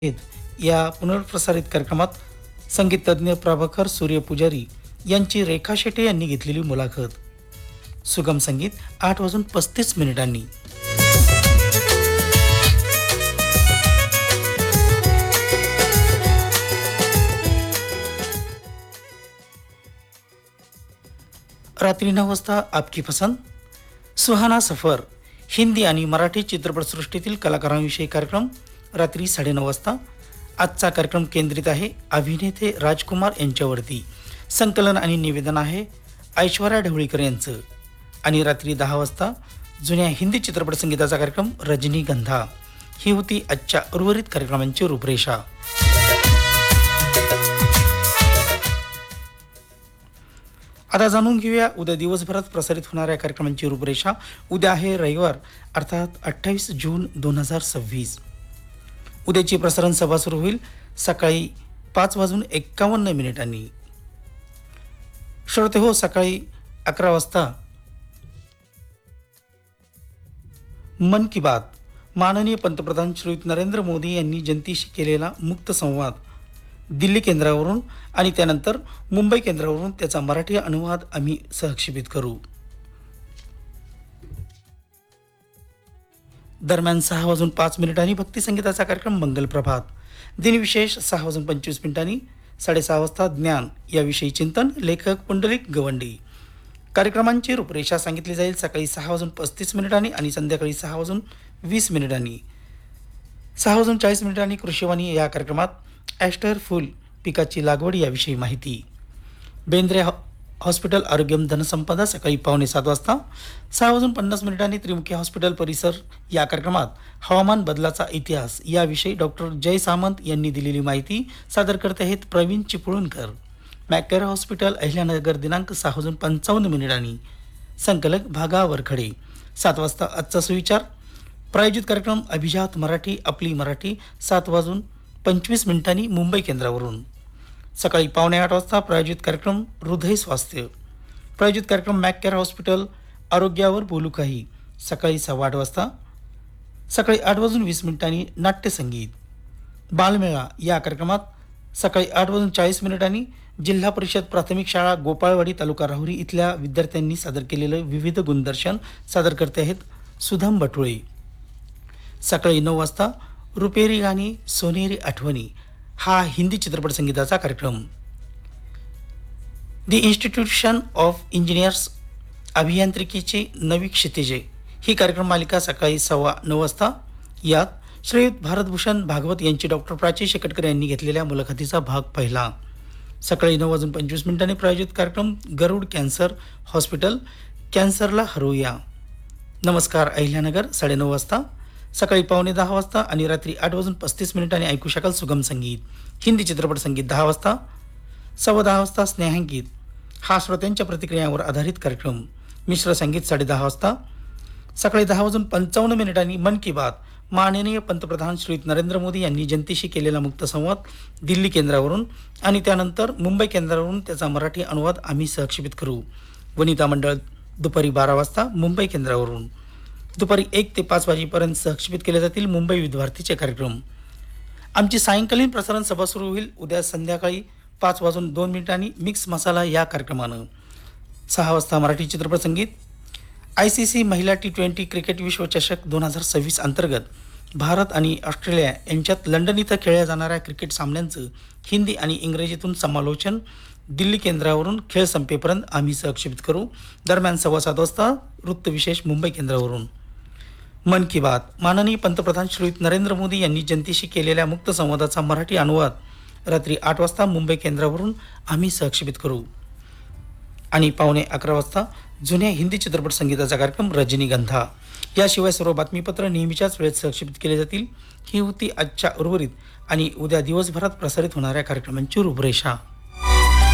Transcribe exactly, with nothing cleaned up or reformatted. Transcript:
या पुनर्प्रसारित कार्यक्रमात संगीत तज्ञ प्रभाकर सूर्य पुजारी यांची रेखा शेटे यांनी घेतलेली मुलाखत. सुगम संगीत आठ वाजून पस्तीस मिनिटांनी. रात्री नऊ वाजता आपकी पसंत, सुहाना सफर हिंदी आणि मराठी चित्रपटसृष्टीतील कलाकारांविषयी कार्यक्रम रात्री साडेनऊ वाजता. आजचा कार्यक्रम केंद्रित आहे अभिनेते राजकुमार यांच्यावरती. संकलन आणि निवेदन आहे ऐश्वर्या ढवळीकर यांचं. आणि रात्री दहा वाजता जुन्या हिंदी चित्रपट संगीताचा कार्यक्रम रजनीगंधा. ही होती आजच्या उर्वरित कार्यक्रमांची रूपरेषा. आता जाणून घेऊया उद्या दिवसभरात प्रसारित होणाऱ्या कार्यक्रमांची रूपरेषा. उद्या आहे रविवार अर्थात अठ्ठावीस जून दोन हजार सव्वीस. उद्याची प्रसारण सभा सुरू होईल सकाळी पाच वाजून एक्कावन्न मिनिटांनी. श्रोते हो, सकाळी अकरा वाजता मन की बात माननीय पंतप्रधान श्री नरेंद्र मोदी यांनी जनतेशी केलेला मुक्त संवाद दिल्ली केंद्रावरून आणि त्यानंतर मुंबई केंद्रावरून त्याचा मराठी अनुवाद आम्ही सहक्षेपित करू. दरम्यान सहा वाजून पाच मिनिटांनी भक्ती संगीताचा कार्यक्रम मंगल प्रभात. दिनविशेष सहा वाजून पंचवीस मिनिटांनी. साडेसहा वाजता ज्ञान याविषयी चिंतन, लेखक पुंडलिक गवंडी. कार्यक्रमांची रूपरेषा सांगितली जाईल सकाळी सहा वाजून पस्तीस मिनिटांनी आणि संध्याकाळी सहा वाजून वीस मिनिटांनी. सहा वाजून चाळीस मिनिटांनी कृषीवाणी या कार्यक्रमात ॲस्टर फुल पिकाची लागवड याविषयी माहिती. बेंद्रे हॉस्पिटल आरोग्यम धनसंपदा सकाळी पावणे सात वाजता. सहा वाजून पन्नास मिनिटांनी त्रिमुखी हॉस्पिटल परिसर या कार्यक्रमात हवामान बदलाचा इतिहास याविषयी डॉक्टर जय सामंत यांनी दिलेली माहिती सादर करते आहेत प्रवीण चिपळूणकर. मॅकेर हॉस्पिटल अहिल्यानगर दिनांक सहा वाजून पंचावन्न मिनिटांनी. संकलक भागा वरखडे. सात वाजता आजचा सुविचार. प्रायोजित कार्यक्रम अभिजात मराठी आपली मराठी सात वाजून पंचवीस मिनिटांनी मुंबई केंद्रावरून. सकाळी पावणे आठ वाजता प्रायोजित कार्यक्रम हृदय स्वास्थ्य. प्रायोजित कार्यक्रम मॅकेर हॉस्पिटल आरोग्यावर बोलू काही सकाळी सव्वा आठ वाजता. सकाळी आठ वाजून वीस मिनिटांनी नाट्यसंगीत. बालमेळा या कार्यक्रमात सकाळी आठ वाजून चाळीस मिनिटांनी जिल्हा परिषद प्राथमिक शाळा गोपाळवाडी तालुका राहुरी इथल्या विद्यार्थ्यांनी सादर केलेलं विविध गुणदर्शन सादर करते आहेत सुधम बटुळे. सकाळी नऊ वाजता रुपेरी गाणी सोनेरी आठवणी हा हिंदी चित्रपट संगीताचा कार्यक्रम. दी इन्स्टिट्यूशन ऑफ इंजिनियर्स अभियांत्रिकीची नवी क्षितिजे ही कार्यक्रम मालिका सकाळी सव्वा नऊ वाजता. यात श्रीयुत भारतभूषण भागवत यांची डॉक्टर प्राची शेकटकर यांनी घेतलेल्या मुलाखतीचा भाग पहिला. सकाळी नऊ वाजून पंचवीस मिनिटांनी प्रायोजित कार्यक्रम गरुड कॅन्सर हॉस्पिटल कॅन्सरला हरवूया. नमस्कार अहिल्यानगर साडेनऊ वाजता. सकाळी पावणे दहा वाजता आणि रात्री आठ वाजून पस्तीस मिनिटांनी ऐकू शकाल सुगम संगीत हिंदी चित्रपट संगीत. दहा वाजता सव्वा दहा वाजता स्नेहांकित हा श्रोत्यांच्या प्रतिक्रियांवर आधारित कार्यक्रम. मिश्र संगीत साडे दहा वाजता. सकाळी दहा वाजून पंचावन्न मिनिटांनी मन की बात माननीय पंतप्रधान श्री नरेंद्र मोदी यांनी जनतेशी केलेला मुक्त संवाद दिल्ली केंद्रावरून आणि त्यानंतर मुंबई केंद्रावरून त्याचा मराठी अनुवाद आम्ही सहक्षेपित करू. वनिता मंडळ दुपारी बारा वाजता मुंबई केंद्रावरून. दुपारी एक ते पाच वाजेपर्यंत सहक्षेपित केले जातील मुंबई विद्यार्थीचे कार्यक्रम. आमची सायंकालीन प्रसारण सभा सुरू होईल उद्या संध्याकाळी पाच वाजून दोन मिनिटांनी मिक्स मसाला या कार्यक्रमानं. सहा वाजता मराठी चित्रपट संगीत. आय सी सी महिला टी ट्वेंटी क्रिकेट विश्वचषक दोन हजार सव्वीस अंतर्गत भारत आणि ऑस्ट्रेलिया यांच्यात लंडन इथं खेळल्या जाणाऱ्या क्रिकेट सामन्यांचं हिंदी आणि इंग्रजीतून समालोचन दिल्ली केंद्रावरून खेळ संपेपर्यंत आम्ही सहक्षेपित करू. दरम्यान सव्वा सात वाजता वृत्तविशेष मुंबई केंद्रावरून. मन की बात माननीय पंतप्रधान श्री नरेंद्र मोदी यांनी जनतेशी केलेल्या मुक्त संवादाचा मराठी अनुवाद रात्री आठ वाजता मुंबई केंद्रावरून आम्ही सहक्षेपित करू. आणि पावणे अकरा वाजता जुन्या हिंदी चित्रपट संगीताचा कार्यक्रम रजनीगंधा. याशिवाय सर्व बातमीपत्र नेहमीच्याच वेळेत सहक्षेपित केले जातील. ही होती आजच्या उर्वरित आणि उद्या दिवसभरात प्रसारित होणाऱ्या कार्यक्रमांची रूपरेषा.